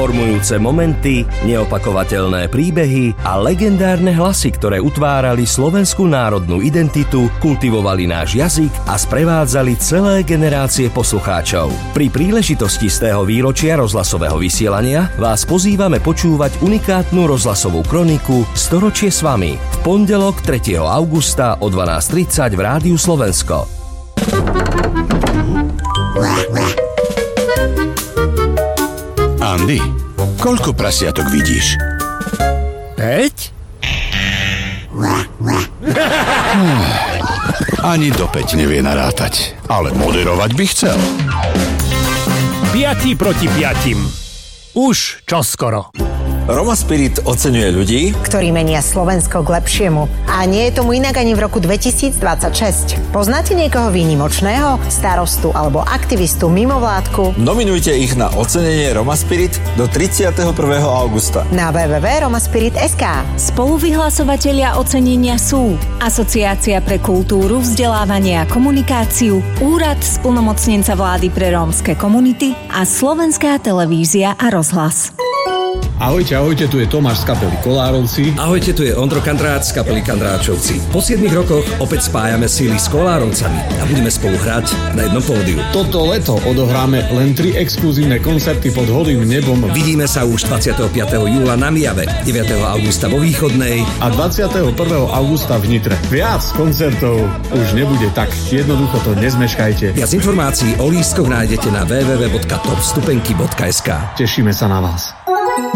formujúce momenty, neopakovateľné príbehy a legendárne hlasy, ktoré utvárali slovenskú národnú identitu, kultivovali náš jazyk a sprevádzali celé generácie poslucháčov. Pri príležitosti z tého výročia rozhlasového vysielania vás pozývame počúvať unikátnu rozhlasovú kroniku Storočie s vami v pondelok 3. augusta o 12:30 v Rádiu Slovensko. Andy, koľko prasiatok vidíš? 5? Ani do 5 nevie narátať, ale moderovať by chcel. 5 proti 5. Už čoskoro. Roma Spirit oceňuje ľudí, ktorí menia Slovensko k lepšiemu. A nie je tomu inak ani v roku 2026. Poznáte niekoho výnimočného? Starostu alebo aktivistu mimovládku? Nominujte ich na ocenenie Roma Spirit do 31. augusta. Na www.romaspirit.sk. Spoluvyhlasovatelia ocenenia sú Asociácia pre kultúru, vzdelávanie a komunikáciu, Úrad splnomocnenca vlády pre rómske komunity a Slovenská televízia a rozhlas. Ahojte, tu je Tomáš z kapely Kolárovci. Ahojte, tu je Ondro Kandrát z kapely Kandráčovci. Po 7 rokoch opäť spájame síly s Kolárovcami a budeme spolu hrať na jednom pódiu. Toto leto odohráme len 3 exkluzívne koncerty pod holým nebom. Vidíme sa už 25. júla na Mijave, 9. augusta vo Východnej a 21. augusta v Nitre. Viac koncertov už nebude, tak jednoducho to nezmeškajte. Viac informácií o lístkoch nájdete na www.topstupenky.sk. Tešíme sa na vás.